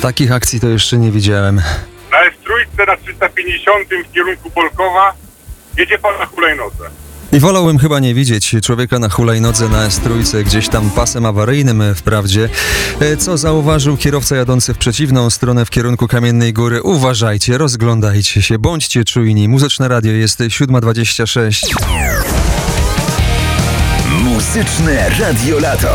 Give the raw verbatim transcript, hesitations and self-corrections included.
takich akcji to jeszcze nie widziałem. Na es trzy na trzysta pięćdziesiątym w kierunku Bolkowa jedzie pan na hulajnodze. I wolałbym chyba nie widzieć człowieka na hulajnodze na es trzy, gdzieś tam pasem awaryjnym wprawdzie. E, Co zauważył kierowca jadący w przeciwną stronę w kierunku Kamiennej Góry? Uważajcie, rozglądajcie się, bądźcie czujni. Muzyczne Radio jest siódma dwadzieścia sześć. Muzyczne Radio Lato.